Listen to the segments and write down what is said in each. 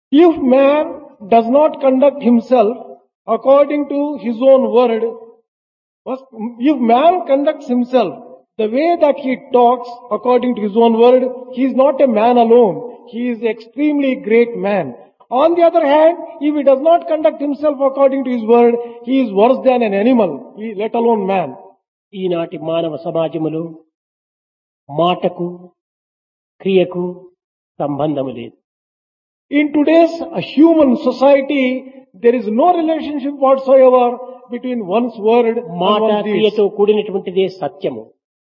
If man does not conduct himself according to his own word, if man conducts himself the way that he talks according to his own word, he is not a man alone. He is extremely great man. On the other hand, if he does not conduct himself according to his word, he is worse than an animal, let alone man. ఈనాటి మానవ సమాజములో మాటకు క్రియకు సంబంధము లేదు. In today's human society, there is no relationship whatsoever between one's word and మాట one's deeds. క్రియతో కూడినటువంటిదే సత్యము.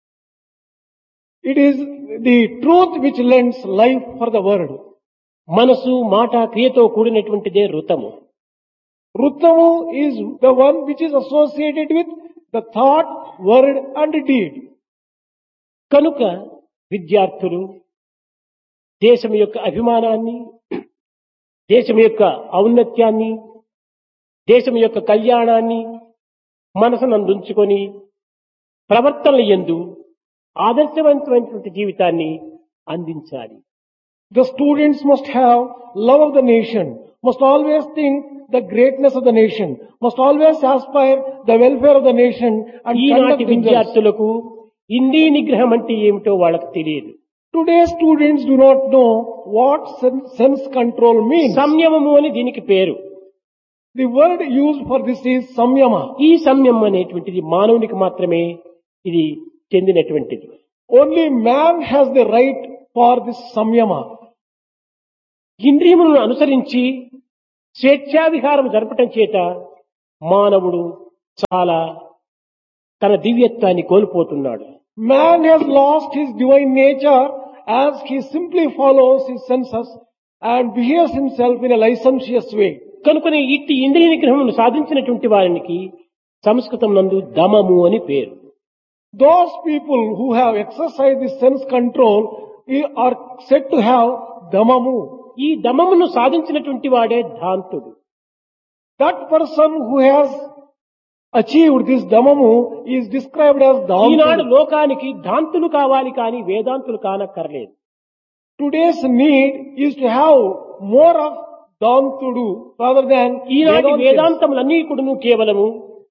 It is the truth which lends life for the word. మనసు మాట క్రియతో కూడినటువంటిదే ఋతము. Ruttamu is the one which is associated with the thought, word and deed. కనుక విద్యార్థులు దేశం యొక్క అభిమానాన్ని, దేశం యొక్క ఔన్నత్యాన్ని, దేశం యొక్క కళ్యాణాన్ని మనసునందుంచుకొని ప్రవర్తనల యందు ఆదర్శవంతమైనటువంటి జీవితాన్ని అందించాలి. The students must have love of the nation, must always think the greatness of the nation, must always aspire the welfare of the nation and ఈనాటి conduct themselves. విద్యార్థులకు ఇంద్రియ నిగ్రహం అంటే ఏమిటో వాళ్ళకు తెలియదు. Today's students do not know what sense control means. సంయమము అని దీనికి పేరు. The word used for this is samyama. ఈ సంయమం అనేటువంటిది మానవునికి మాత్రమే ఇది చెందినటువంటిది. Only man has the right for this samyama. ఇంద్రియములను అనుసరించి స్వేచ్ఛావిహారం జరపటం చేత మానవుడు చాలా తన దివ్యత్వాన్ని కోల్పోతున్నాడు. Man has lost his divine nature as he simply follows his senses and behaves himself in a licentious way. కనుకనే ఇట్టి ఇంద్రియ నిగ్రహమును సాధించినటువంటి వారికి సంస్కృతం నందు దమము అని పేరు. Those people who have exercised this sense control are said to have damamu. ఈ దమమును సాధించినటువంటి వాడే ధాంతుడు. That person who has achieved this damamu is described as Eenadu dhantu. లోకానికి ధాంతులు కావాలి కానీ వేదాంతులు కానక్కర్లేదు. Today's need is to have more of dhantudu rather than ఈనాటి Vedantins. వేదాంతములన్నీ కూడాను కేవలము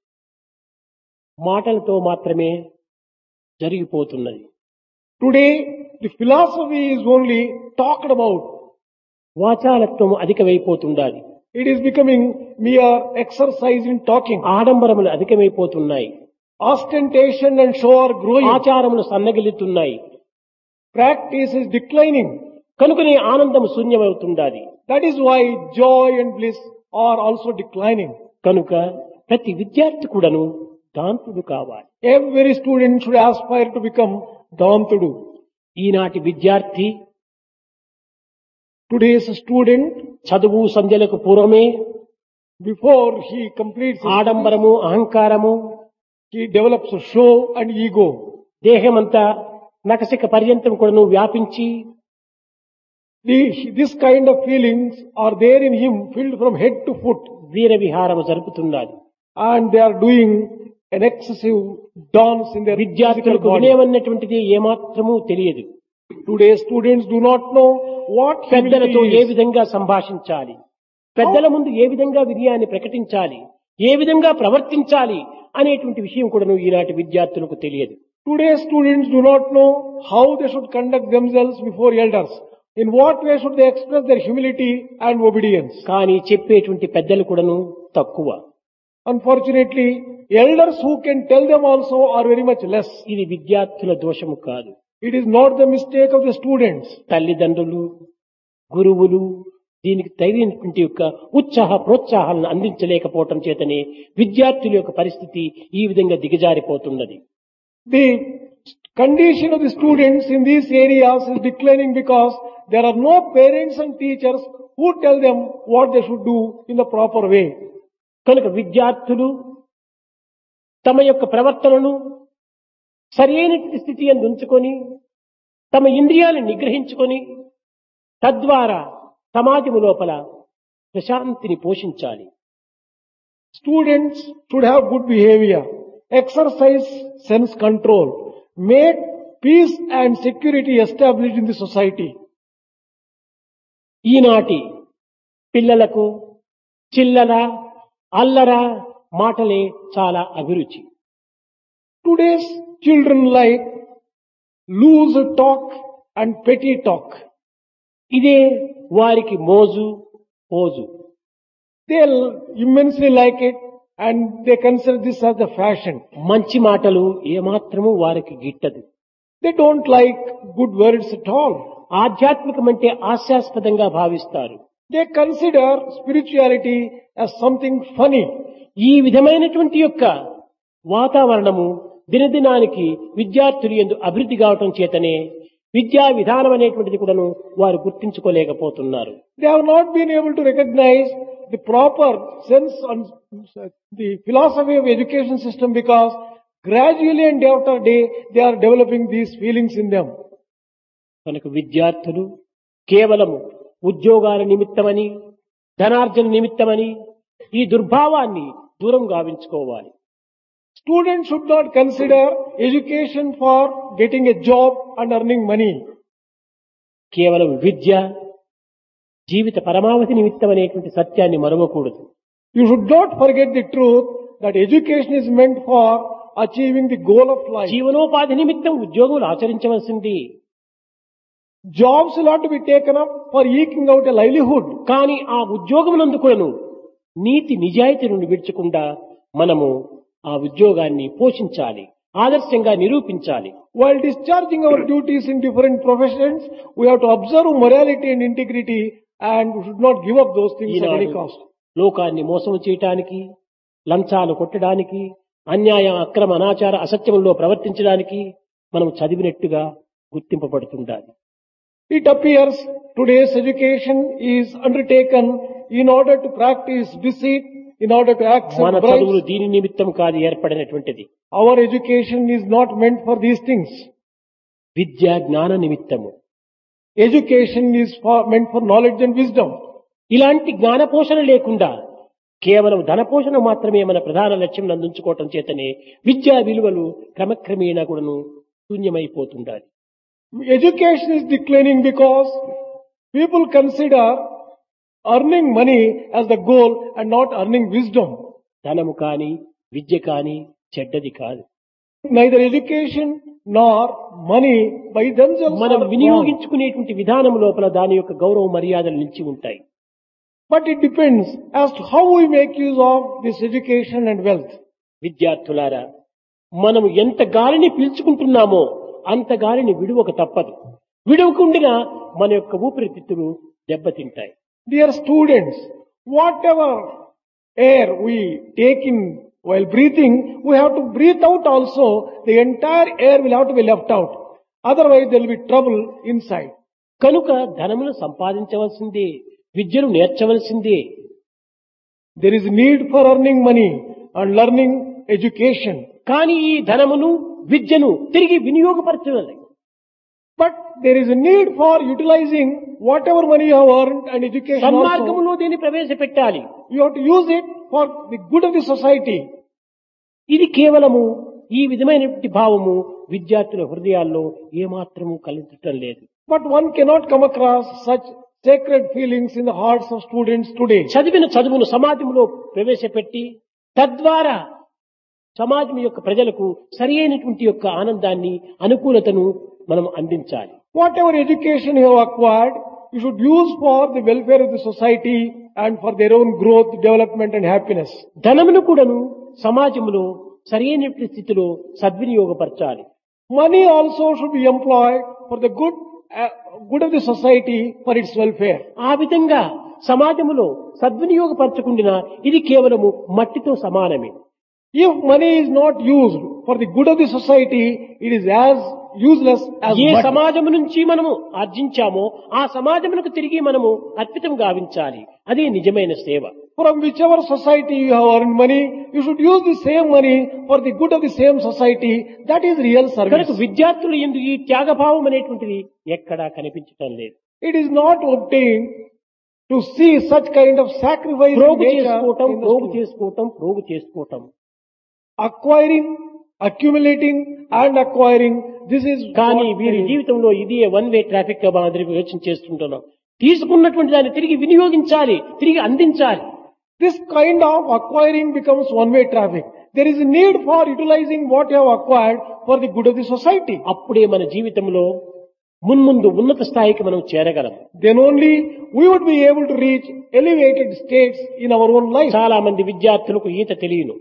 మాటలతో మాత్రమే జరిగిపోతున్నది. Today the philosophy is only talked about. వాచాలత్వము అధికమైపోతుండాలి. It is becoming mere exercise in talking. ఆడంబరములు అధికమైపోతున్నాయి. Ostentation and show are growing. ఆచారములు సన్నగిల్లుతున్నాయి. Practice is declining. కనుకనే ఆనందము శూన్యమవుతుండాలి. That is why joy and bliss are also declining. కనుక ప్రతి విద్యార్థి కూడాను దాంతుడు కావాలి. Every student should aspire to become dhantudu. ఈనాటి విద్యార్థి Today's student, చదువు సంధ్యలకు పూర్వమే before he completes his ఆడంబరము అహంకారము he develops a show and ego. దేహమంతా నకసిక పర్యంతం కూడాను వ్యాపించి This kind of feelings are there in him, filled from head to foot, Veera విహారము జరుపుతున్నది. and they are doing an excessive dance in their physical విద్యార్థులకు body. వినయమన్నటువంటిది ఏమాత్రమూ తెలియదు. Today students do not know what పెద్దలతో humility A is. విధంగా సంభాషించాలి, పెద్దల ముందు ఏ విధంగా వినయాన్ని ప్రకటించాలి, ఏ విధంగా ప్రవర్తించాలి అనేటువంటి విషయం కూడాను ఈనాటి విద్యార్థులకు తెలియదు. Today students do not know how they should conduct themselves before elders. In what way should they express their humility and obedience? కానీ చెప్పేటువంటి పెద్దలు కూడాను తక్కువ. Unfortunately, elders who can tell them also are very much less. ఇది విద్యార్థుల దోషము కాదు. It is not the mistake of the students. తల్లిదండ్రులు, గురువులు దీనికి తగినటువంటి యొక్క ఉత్సాహ ప్రోత్సాహాలను అందించలేకపోవటం చేతనే విద్యార్థుల యొక్క పరిస్థితి ఈ విధంగా దిగజారిపోతున్నది. The condition of the students in these areas is declining because there are no parents and teachers who tell them what they should do in the proper way. కనుక విద్యార్థులు తమ యొక్క ప్రవర్తనను సరైన స్థితి యందు ఉంచుకొని తమ ఇంద్రియాలను నిగ్రహించుకొని తద్వారా సమాజము లోపల ప్రశాంతిని పోషించాలి. Students should have good behavior, exercise sense control, make peace and security established in the society. ఈనాటి పిల్లలకు చిల్లర అల్లర మాటలే చాలా అభిరుచి. Today's children like loose talk and petty talk. ఇదే వారికి మోజు pose. They immensely like it and they consider this as the fashion. మంచి మాటలు ఏమాత్రము వారికి గిట్టదు. They don't like good words at all. ఆధ్యాత్మికం అంటే హాస్యాస్పదంగా భావిస్తారు. They consider spirituality as something funny. ఈ విధమైనటువంటి యొక్క వాతావరణము దినదినానికి విద్యార్థులు యందు అభివృద్ధి కావటం చేతనే విద్యా విధానం అనేటువంటిది కూడాను వారు గుర్తించుకోలేకపోతున్నారు. They have not been able to recognize the proper sense and the philosophy of education system because gradually and day after day they are developing these feelings in them. కనుక విద్యార్థులు కేవలము ఉద్యోగాల నిమిత్తమని ధనార్జన నిమిత్తమని ఈ దుర్భావాన్ని దూరం గావించుకోవాలి. Students should not consider education for getting a job and earning money. కేవలం విద్య జీవిత పరమావధి నిమిత్తం అనేటువంటి సత్యాన్ని మరవకూడదు. You should not forget the truth that education is meant for achieving the goal of life. జీవనోపాధి నిమిత్తం ఉద్యోగులు ఆచరించవలసింది. Jobs will have to be taken up for eking out a livelihood. కానీ ఆ ఉద్యోగమునందు కూడాను నీతి నిజాయితీ నుండి విడిచకుండా మనము ఆ ఉద్యోగాన్ని పోషించాలి, ఆదర్శంగా నిరూపించాలి. While discharging our duties in different professions, we have to observe morality and integrity and we should not give up those things at any cost. లోకాన్ని మోసం చేయటానికి, లంచాలు కొట్టడానికి, అన్యాయ అక్రమ అనాచార అసత్యముల్లో ప్రవర్తించడానికి మనం చదివినట్టుగా గుర్తింపబడుతుండాలి. It appears today's education is undertaken in order to practice deceit, in order to accept మన చదువులు bribes. దీని నిమిత్తం కాదు ఏర్పడినటువంటిది. Our education is not meant for these things. విద్య జ్ఞాన నిమిత్తము. Education is meant for knowledge and wisdom. ఇలాంటి జ్ఞాన పోషణ లేకుండా కేవలం ధన పోషణ మాత్రమే మన ప్రధాన లక్ష్యం అందించుకోవటం చేతనే విద్యా విలువలు క్రమక్రమేణా కూడాను శూన్యమైపోతుండాలి. Education is declining because people consider earning money as the goal and not earning wisdom. ధనము కాని విద్య కాని చెడ్డది కాదు. Neither education nor money by themselves మనం are wrong. వినియోగించుకునేటువంటి విధానం లోపల దాని యొక్క గౌరవ మర్యాదలు నిలిచి ఉంటాయి. But it depends as to how we make use of this education and wealth. విద్యార్థులారా, మనం ఎంత గాలిని పీల్చుకుంటున్నామో అంత గాలిని విడువక తప్పదు. విడువకుండినా మన యొక్క ఊపిరితిత్తులు దెబ్బతింటాయి. Dear students, whatever air we take in while breathing, we have to breathe out also. The entire air will have to be left out. Otherwise there will be trouble inside. కనుక ధనమును సంపాదించవలసిందే, విద్యను నేర్చవలసిందే. There is need for earning money and learning education. కానీ ఈ ధనమును విద్యను తిరిగి వినియోగపరచాలి. But there is a need for utilizing whatever money you have earned and education also. సన్మార్గములో దీన్ని ప్రవేశపెట్టాలి. You have to use it for the good of the society. ఇది కేవలము ఈ విధమైనటువంటి భావము విద్యార్థుల హృదయాల్లో ఏమాత్రము కలుగటం లేదు. But one cannot come across such sacred feelings in the hearts of students today. చదివిన చదువును సమాజంలో ప్రవేశపెట్టి తద్వారా సమాజం యొక్క ప్రజలకు సరి అయినటువంటి యొక్క ఆనందాన్ని అనుకూలతను మనం అందించాలి. Whatever education you have acquired, you should use for the welfare of the society and for their own growth, development and happiness. ధనమును కూడాను సమాజంలో సరి అయినటువంటి స్థితిలో సద్వినియోగపరచాలి. Money also should be employed for the good of the society, for its welfare. ఆ విధంగా సమాజంలో సద్వినియోగపరచకుండా ఇది కేవలము మట్టితో సమానమే. If money is not used for the good of the society, it is as useless as A mud. సమాజం నుంచి మనము ఆర్జించామో ఆ సమాజమునకు తిరిగి మనము అర్పితం గావించాలి. అదే నిజమైన సేవ. From whichever society you have earned money, you should use the same money for the good of the same society. That is real service. కనుక విద్యార్థులు ఎందుకు ఈ త్యాగభావం అనేటువంటిది ఎక్కడా కనిపించటం లేదు. It is not obtained to see such kind of sacrifice in ప్రోగు nature చేసుకోవటం, in the ప్రోగు student. చేసుకోవటం, ప్రోగు చేసుకోవటం. Acquiring, accumulating and acquiring, this is కానీ what వీరి they- జీవితంలో ఇది వన్ వే ట్రాఫిక్ గా మాదిరి యోచన చేస్తుంటున్నాం. తీసుకున్నటువంటి దాన్ని తిరిగి వినియోగించాలి, తిరిగి అందించాలి. This kind of acquiring becomes one-way traffic. There is a need for utilizing what you have acquired for the good of the society. అప్పుడే మన జీవితంలో మున్ముందు ఉన్నత స్థాయికి మనం చేరగలం. Then only we would be able to reach elevated states in our own life. చాలా మంది విద్యార్థులకు ఈత తెలియను.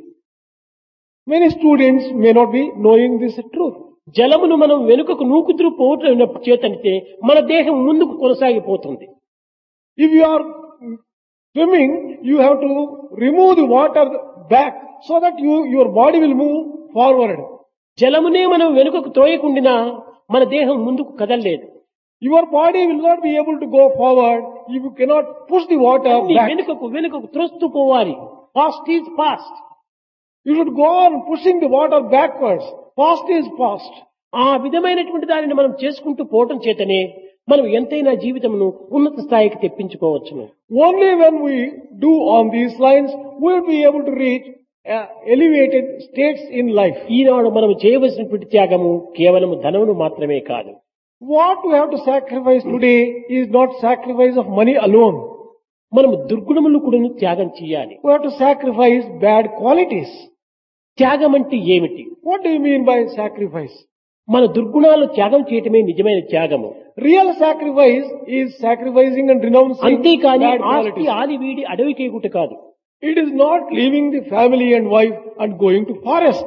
Many students may not be knowing this truth. జలమును మనం వెనుకకు నూకుతూ పోవటం చేతనితే మన దేహం ముందుకు కొనసాగిపోతుంది. If you are swimming, you have to remove the water back so that your body will move forward. జలమునే మనం వెనుకకు తోయకుండినా మన దేహం ముందుకు కదలలేదు. Your body will not be able to go forward if you cannot push the water back. వెనుకకు త్రోస్తూ పోవాలి. Past is past. You should go on pushing the water backwards. Past is past. ఆ విధమైనటువంటి దానిని మనం చేసుకుంటూ పోవటం చేతనే మనం ఎంతైనా జీవితమును ఉన్నత స్థాయికి తెప్పించుకోవచ్చును. Only when we do on these lines, we will be able to reach elevated states in life. ఈనాడు మనం చేయవలసినటువంటి త్యాగము కేవలం ధనమును మాత్రమే కాదు. What we have to sacrifice today is not sacrifice of money alone. మనం దుర్గుణములు కూడా త్యాగం చేయాలి. We have to sacrifice bad qualities. త్యాగం అంటే ఏమిటి? What do you mean by sacrifice? మన దుర్గుణాలు త్యాగం చేయటమే నిజమైన త్యాగము. Real sacrifice is sacrificing and renouncing అంతేకాని bad ఆస్తి qualities. ఆది వీడి అడవికేగుట కాదు. It is not leaving the family and wife and going to forest.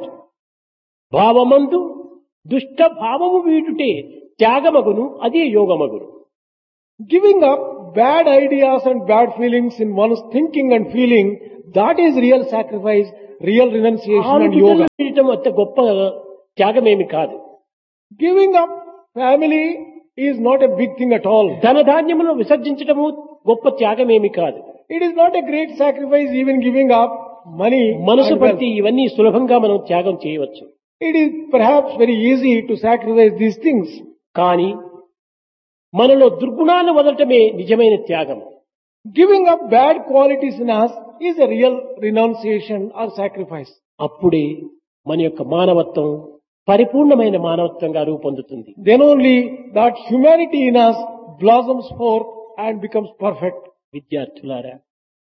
భావమందు దుష్ట భావము వీడుటే త్యాగమగును, అదే యోగమగును. Giving up bad ideas and bad feelings in one's thinking and feeling, that is real sacrifice, real renunciation and yoga. వీడటం అంత గొప్ప త్యాగమేమి కాదు. Giving up family is not a big thing at all. ధనధాన్యములను విసర్జించటము గొప్ప త్యాగమేమి కాదు. It is not a great sacrifice even giving up money. మనసు and పడితే wealth. ఇవన్నీ సులభంగా మనం త్యాగం చేయవచ్చు. It is perhaps very easy to sacrifice these things. కానీ మనలో దుర్గుణాలను వదలటమే నిజమైన త్యాగం. Giving up bad qualities in us is a real renunciation or sacrifice. అప్పుడే మన యొక్క మానవత్వం పరిపూర్ణమైన మానవత్వంగా రూపొందుతుంది. Then only that humanity in us blossoms forth and becomes perfect. విద్యార్థులారా,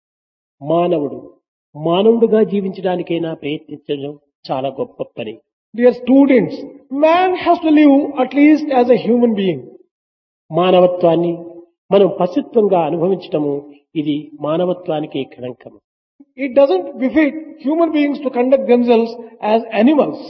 మానవుడుగా జీవించడానికైనా ప్రయత్నించడం చాలా గొప్ప పని. Dear students, man has to live at least as a human being. మానవత్వాన్ని మనం పశుత్వంగా అనుభవించటము ఇది మానవత్వానికి కళంకము. It doesn't befit human beings to conduct themselves as animals.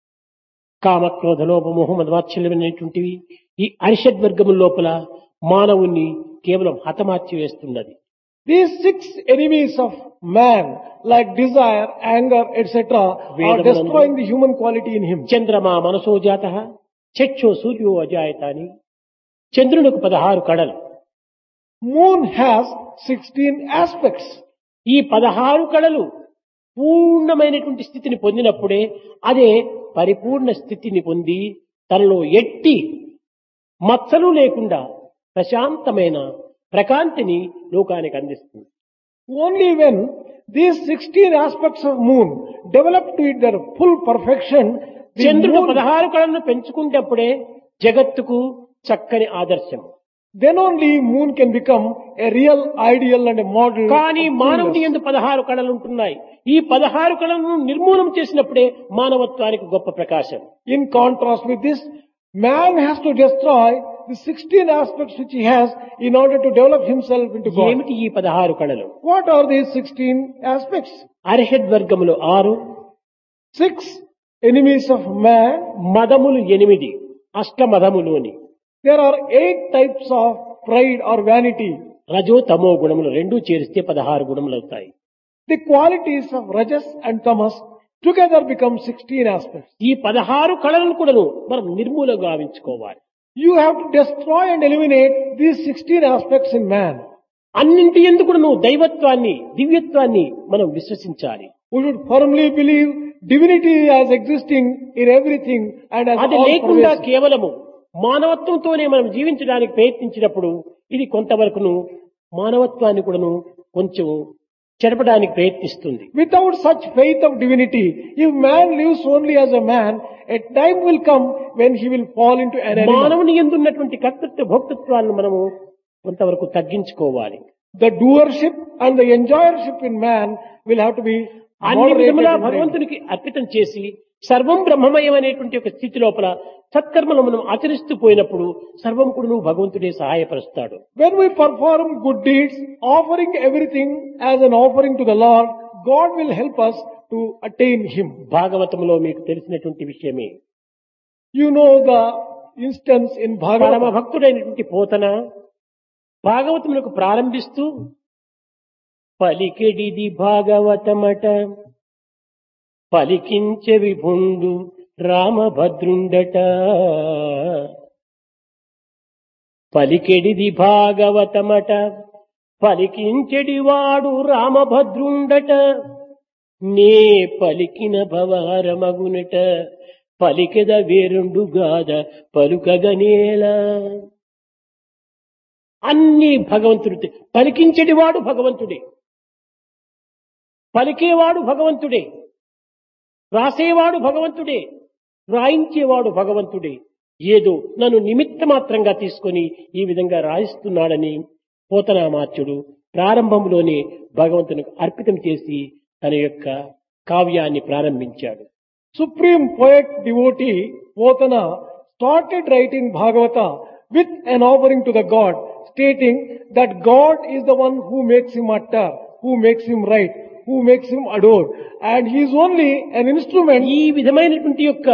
కామక్రోధ లోభ మోహ మదవాత్సల్యమైనటువంటివి ఈ అరిషడ్వర్గము లోపల మానవుణ్ణి కేవలం హతమార్చి వేస్తున్నది. These 6 enemies of man, like desire, anger, etc., are destroying the human quality in him. చంద్రమా మనసో జాతః చక్షో సూర్యో అజాయత అని చంద్రునికి 16 కళలు. Moon has 16 aspects. ఈ 16 కళలు పూర్ణమైనటువంటి స్థితిని పొందినప్పుడే అదే పరిపూర్ణ స్థితిని పొంది తనలో ఎట్టి మచ్చలు లేకుండా ప్రశాంతమైన ప్రకాంతిని లోకానికి అందిస్తుంది. Only when these 16 aspects of moon develop to it their full perfection, the చంద్రుడు moon, 16 కళలను పెంచుకుంటప్పుడే జగత్తుకు చక్కని ఆదర్శం. then only moon can become a real ideal and a model. కానీ of మానవుడి fullness. యందు 16 కళలు ఉంటున్నాయి. ఈ 16 కళలను నిర్మూలన చేసినప్పుడే మానవత్వానికి గొప్ప ప్రకాశం. In contrast with this, man has to destroy the 16 aspects which he has in order to develop himself into God. ఏమిటి ఈ 16 కళలు? What are these 16 aspects? అరిషడ్ వర్గములు 6, 6 enemies of man. మదములు 8, అష్టమదములు అని. There are 8 types of pride or vanity. రజో తమో గుణములు రెండూ చేరిస్తే 16 గుణములు అవుతాయి. The qualities of rajas and tamas together become 16 aspects. ఈ 16 కళలను కూడాను మనం నిర్మూలంగా గావించుకోవాలి. You have to destroy and eliminate these 16 aspects in man. అన్నింటి యందు కూడాను దైవత్వాన్ని, దివ్యత్వాన్ని మనం విశ్వసించాలి. We should firmly believe divinity as existing in everything and as అది all లేకుండా pervasive. కేవలము మానవత్వంతోనే మనం జీవించడానికి ప్రయత్నించినప్పుడు ఇది కొంతవరకును మానవత్వాన్ని కూడాను కొంచెం చెరపడానికి ప్రయత్నిస్తుంది. Without such faith of divinity, if man lives only as a man, a time will come when he will fall into an animal. మానవుని యందు ఉన్నటువంటి కర్తృత్వ భోక్తృత్వాలను మనము కొంతవరకు తగ్గించుకోవాలి. The doership and the enjoyership in man will have to be అన్ని moderated విధములా and ready. భగవంతునికి అర్పితం చేసి సర్వం బ్రహ్మమయం అనేటువంటి ఒక స్థితి లోపల సత్కర్మలు మనం ఆచరిస్తూ పోయినప్పుడు సర్వం కూడా నువ్వు భగవంతుడే సహాయపరుస్తాడు. When we perform good deeds, offering everything as an offering to the Lord, God will help us to attain Him. భాగవతంలో మీకు తెలిసినటువంటి విషయమే. You know the instance in పరమ Bhagavatam. భక్తుడైనటువంటి పోతన భాగవతములకు ప్రారంభిస్తూ పలికెడిది భాగవతమట పలికించె విభుండు రామభద్రుండట. పలికెడిది భాగవతమట పలికించెడి వాడు రామభద్రుండట. నే పలికిన భవారమగునట పలికెద వేరుండు గాద పలుకగనేలా. అన్ని భగవంతుడి. పలికించెడివాడు భగవంతుడే, పలికేవాడు భగవంతుడే, రాసేవాడు భగవంతుడే, రాయించేవాడు భగవంతుడే. ఏదో నన్ను నిమిత్త మాత్రంగా తీసుకొని ఈ విధంగా రాయిస్తున్నాడని పోతనామాత్యుడు ప్రారంభంలోనే భగవంతునికి అర్పితం చేసి తన యొక్క కావ్యాన్ని ప్రారంభించాడు. Supreme poet devotee Potana started writing Bhagavata with an offering to the God, stating that God is the one who makes him utter, who makes him write, who makes him adore, and he is only an instrument. ఈ విధమైనటువంటి యొక్క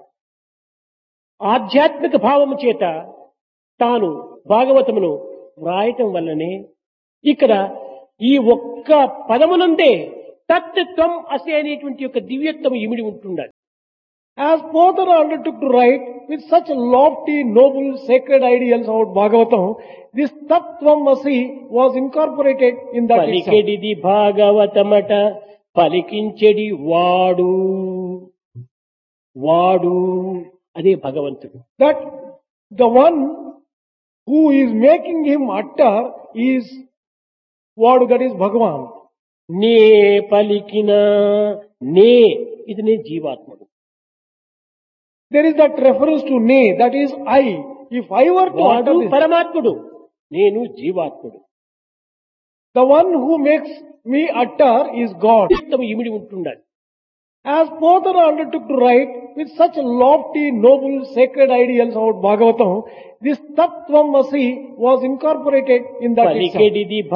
ఆధ్యాత్మిక భావము చేత తాను భాగవతమును వ్రాయటం వల్లనే ఇక్కడ ఈ ఒక్క పదమునందే తత్వం అసే అనేటువంటి యొక్క దివ్యత్వం ఇమిడి ఉంటుండాలి. As Potana undertook to write with such lofty, noble, sacred ideals about Bhagavatam, this Tattvamasi was incorporated in that itself. పలికెడిది భాగవతమట పలికించెడి వాడు వాడు అదే భగవంతుడు. That the one who is making him utter is Vadu, that is Bhagavan. నే పలికిన నే ఇది నే జీవాత్ముడు. There is that reference to ne, that is I. If I were to వాడు utter this, పరమాత్ముడు, నేను జీవాత్ముడు. the one who makes me utter is God. దివ్యత్వం ఇమిడి ఉంటుండాలి. As Potana undertook to write with such lofty, noble, sacred ideals about Bhagavatam, this Tattvamasi was incorporated in that itself. పలికెడిది